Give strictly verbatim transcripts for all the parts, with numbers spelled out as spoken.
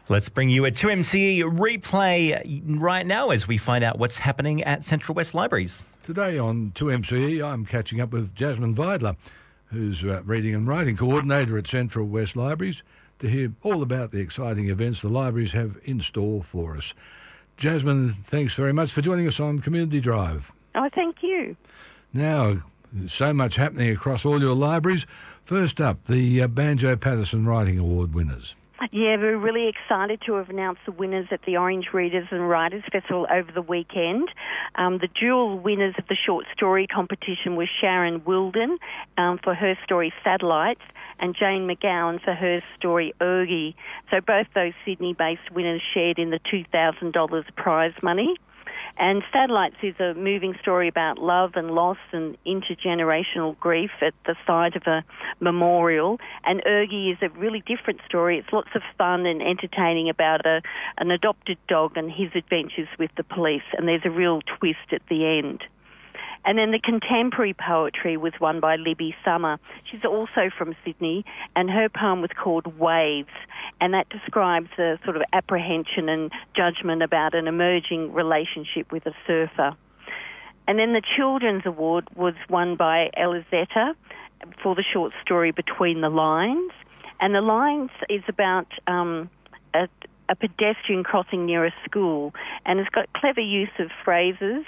Let's bring you a two M C E replay right now as we find out what's happening at Central West Libraries. Today on two M C E, I'm catching up with Jasmine Vidler, who's uh, Reading and Writing Coordinator at Central West Libraries, to hear all about the exciting events the libraries have in store for us. Jasmine, thanks very much for joining us on Community Drive. Oh, thank you. Now, there's so much happening across all your libraries. First up, the uh, Banjo Paterson Writing Award winners. Yeah, we're really excited to have announced the winners at the Orange Readers and Writers Festival over the weekend. Um, the dual winners of the short story competition were Sharon Wilden um, for her story Satellites and Jane McGowan for her story Ergie. So both those Sydney-based winners shared in the two thousand dollars prize money. And Satellites is a moving story about love and loss and intergenerational grief at the site of a memorial. And Ergie is a really different story. It's lots of fun and entertaining about a, an adopted dog and his adventures with the police. And there's a real twist at the end. And then the contemporary poetry was won by Libby Summer. She's also from Sydney, and her poem was called Waves, and that describes a sort of apprehension and judgment about an emerging relationship with a surfer. And then the Children's Award was won by Elizetta for the short story Between the Lines, and The Lines is about um, a a pedestrian crossing near a school, and it's got clever use of phrases,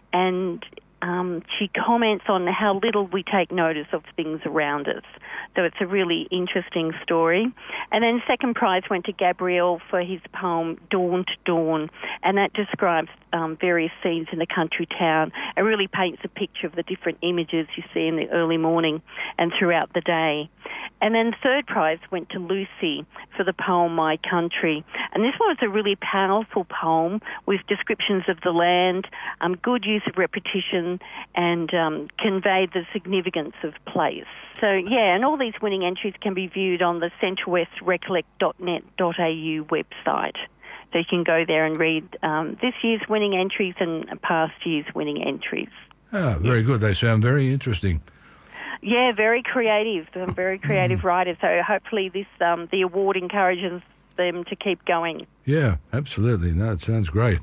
and Um, she comments on how little we take notice of things around us. So it's a really interesting story. And then second prize went to Gabrielle for his poem Dawn to Dawn, and that describes um, various scenes in a country town. It really paints a picture of the different images you see in the early morning and throughout the day. And then third prize went to Lucy for the poem My Country. And this one was a really powerful poem with descriptions of the land, um, good use of repetition, and um, conveyed the significance of place. So, yeah, and all these winning entries can be viewed on the central west recollect dot net dot a u website. So you can go there and read um, this year's winning entries and past year's winning entries. Ah, very good. They sound very interesting. Yeah, very creative, um, very creative writers. So hopefully this um, the award encourages them to keep going. Yeah, absolutely. No, it sounds great.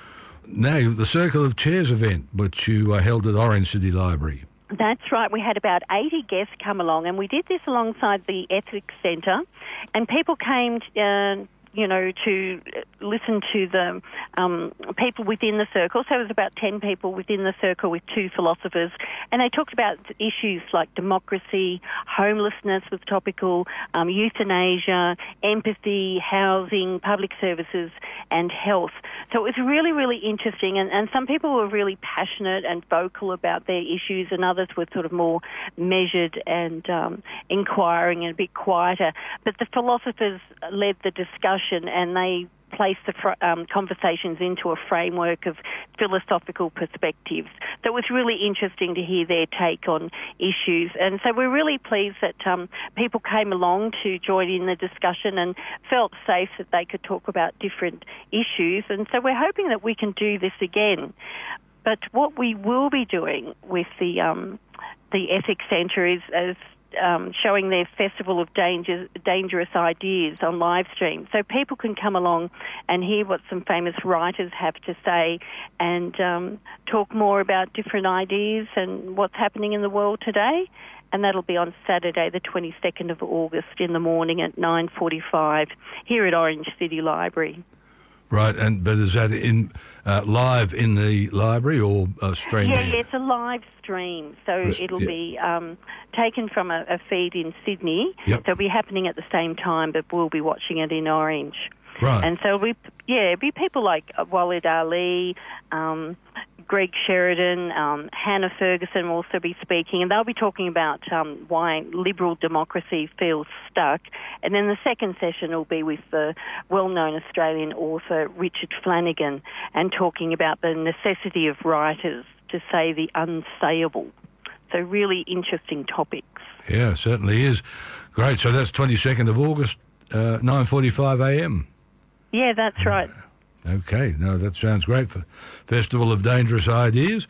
Now, the Circle of Chairs event, which you uh, held at Orange City Library. That's right. We had about eighty guests come along, and we did this alongside the Ethics Centre, and people came to, uh, you know, to listen to the um, people within the circle. So it was about ten people within the circle with two philosophers, and they talked about issues like democracy, homelessness was topical, um, euthanasia, empathy, housing, public services, and health. So it was really, really interesting, and, and some people were really passionate and vocal about their issues, and others were sort of more measured and um, inquiring and a bit quieter. But the philosophers led the discussion, and they place the fr- um, conversations into a framework of philosophical perspectives. So it was really interesting to hear their take on issues. And so we're really pleased that um, people came along to join in the discussion and felt safe that they could talk about different issues. And so we're hoping that we can do this again. But what we will be doing with the um, the Ethics Centre is, as Um, showing their Festival of Danger, Dangerous Ideas on live stream. So people can come along and hear what some famous writers have to say and um, talk more about different ideas and what's happening in the world today. And that'll be on Saturday, the twenty-second of August in the morning at nine forty-five here at Orange City Library. Right, and but is that in uh, live in the library or uh, streaming? Yeah, yeah, it's a live stream, so Yes, it'll yeah. be um, taken from a, a feed in Sydney. Yep. So it'll be happening at the same time, but we'll be watching it in Orange. Right. And so we, yeah, it'll be people like Walid Ali, um, Greg Sheridan, um, Hannah Ferguson will also be speaking, and they'll be talking about um, why liberal democracy feels stuck. And then the second session will be with the well-known Australian author Richard Flanagan, and talking about the necessity of writers to say the unsayable. So really interesting topics. Yeah, certainly is. Great. So that's twenty-second of August, uh, nine forty-five a m. Yeah, that's right. Okay, no, that sounds great for Festival of Dangerous Ideas.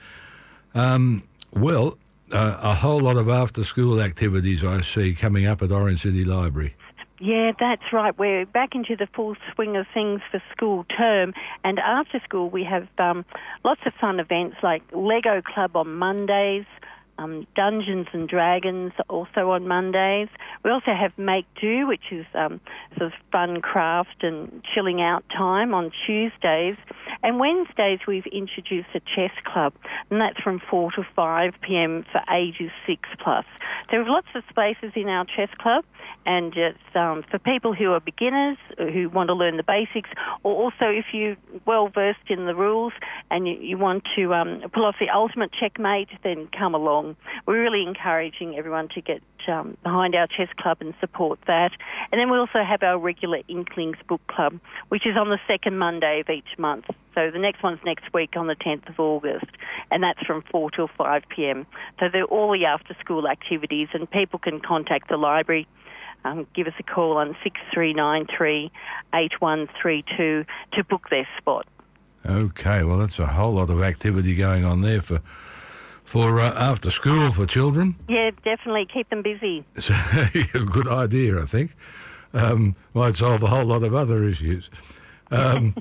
Um, well, uh, a whole lot of after-school activities I see coming up at Orange City Library. Yeah, that's right. We're back into the full swing of things for school term, and after school we have um, lots of fun events like Lego Club on Mondays, um, Dungeons and Dragons also on Mondays. We also have Make Do, which is um, sort of fun craft and chilling out time on Tuesdays. And Wednesdays we've introduced a chess club, and that's from four to five p.m. for ages six plus. There are lots of spaces in our chess club, and it's um, for people who are beginners, who want to learn the basics, or also if you're well versed in the rules and you, you want to um, pull off the ultimate checkmate, then come along. We're really encouraging everyone to get um, behind our chess club and support that. And then we also have our regular Inklings book club, which is on the second Monday of each month. So the next one's next week on the tenth of August, and that's from four till five p.m. So they're all the after-school activities, and people can contact the library. Um, give us a call on six three nine three, eight one three two to book their spot. Okay, well, that's a whole lot of activity going on there for for uh, after school for children. Yeah, definitely. Keep them busy. So, a good idea, I think. Um, might solve a whole lot of other issues. Um,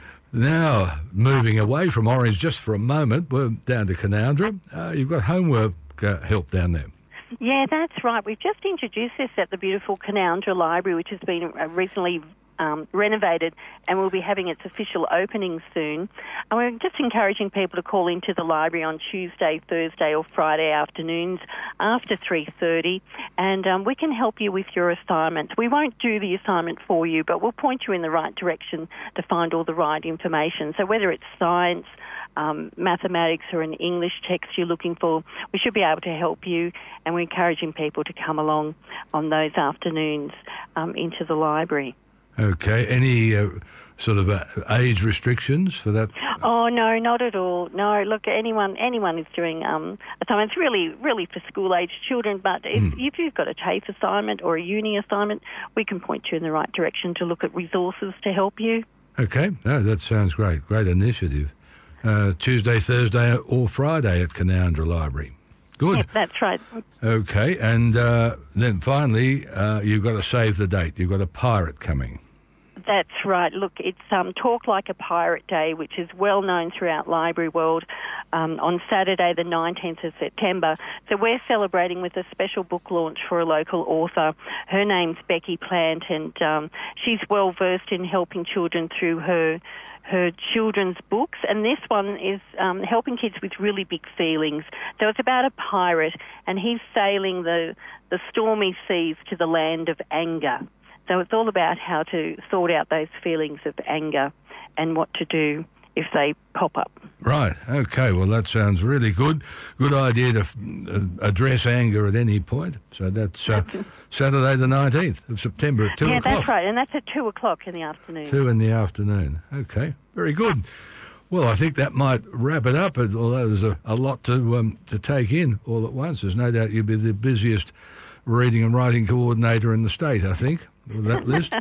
now, moving away from Orange just for a moment, we're down to Canowindra. Uh, you've got homework uh, help down there. Yeah, that's right. We've just introduced this at the beautiful Canowindra Library, which has been uh, recently um, renovated, and we'll be having its official opening soon. And we're just encouraging people to call into the library on Tuesday, Thursday or Friday afternoons after three thirty, and um, we can help you with your assignment. We won't do the assignment for you, but we'll point you in the right direction to find all the right information. So whether it's science, Um, mathematics or an English text you're looking for, we should be able to help you, and we're encouraging people to come along on those afternoons um, into the library. Okay, any uh, sort of uh, age restrictions for that? Oh, no, not at all. No, look, anyone anyone is doing um, assignments, really, really for school-aged children, but if, mm. if you've got a TAFE assignment or a uni assignment, we can point you in the right direction to look at resources to help you. Okay, no, that sounds great. Great initiative. Uh, Tuesday, Thursday or Friday at Canowindra Library. Good. Yep, that's right. Okay, and uh, then finally, uh, you've got to save the date. You've got a pirate coming. That's right. Look, it's um, Talk Like a Pirate Day, which is well known throughout library world, um, on Saturday the nineteenth of September. So we're celebrating with a special book launch for a local author. Her name's Becky Plant, and um, she's well versed in helping children through her her children's books, and this one is um, helping kids with really big feelings. So it's about a pirate, and he's sailing the, the stormy seas to the land of anger. So it's all about how to sort out those feelings of anger and what to do if they pop up. Right, okay, well that sounds really good. Good idea to f- uh, address anger at any point. So that's uh, Saturday the nineteenth of September at two yeah, o'clock. Yeah, that's right, and that's at two o'clock in the afternoon. two in the afternoon, okay, very good. Well, I think that might wrap it up, although there's a, a lot to um, to take in all at once. There's no doubt you'll be the busiest reading and writing coordinator in the state, I think, with that list.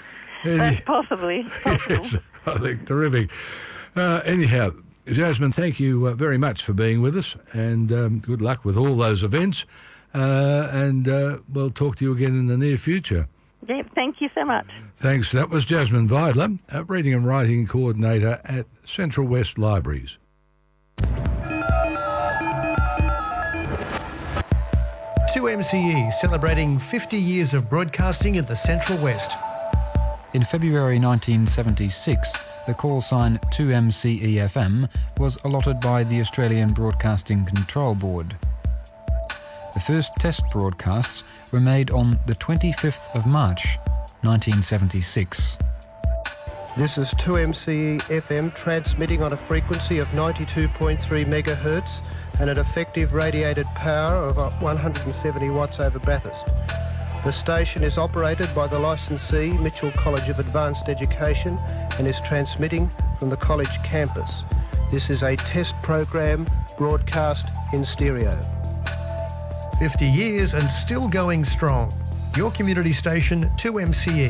Any, possibly. Yes, I think terrific. Uh, anyhow, Jasmine, thank you uh, very much for being with us, and um, good luck with all those events, uh, and uh, we'll talk to you again in the near future. Yeah, thank you so much. Thanks. That was Jasmine Vidler, uh, Reading and Writing Coordinator at Central West Libraries. two M C E celebrating fifty years of broadcasting in the Central West. In February nineteen seventy-six, the call sign two M C E F M was allotted by the Australian Broadcasting Control Board. The first test broadcasts were made on the twenty-fifth of March, nineteen seventy-six. This is two M C E F M transmitting on a frequency of ninety-two point three megahertz and an effective radiated power of one hundred seventy watts over Bathurst. The station is operated by the licensee Mitchell College of Advanced Education and is transmitting from the college campus. This is a test program broadcast in stereo. fifty years and still going strong. Your community station, two M C E.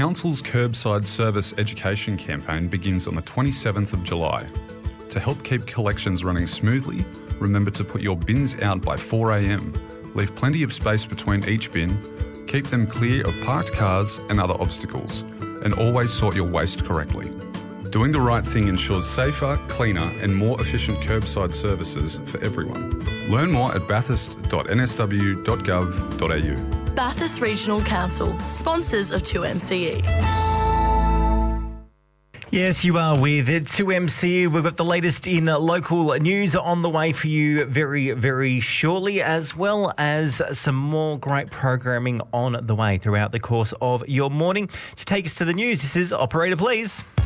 Council's Curbside Service Education campaign begins on the twenty-seventh of July. To help keep collections running smoothly, remember to put your bins out by four a m. Leave plenty of space between each bin, keep them clear of parked cars and other obstacles, and always sort your waste correctly. Doing the right thing ensures safer, cleaner and more efficient curbside services for everyone. Learn more at bathurst dot n s w dot gov dot a u. Bathurst Regional Council, sponsors of two M C E. Yes, you are with two M C E. We've got the latest in local news on the way for you very, very shortly, as well as some more great programming on the way throughout the course of your morning. To take us to the news, this is Operator Please.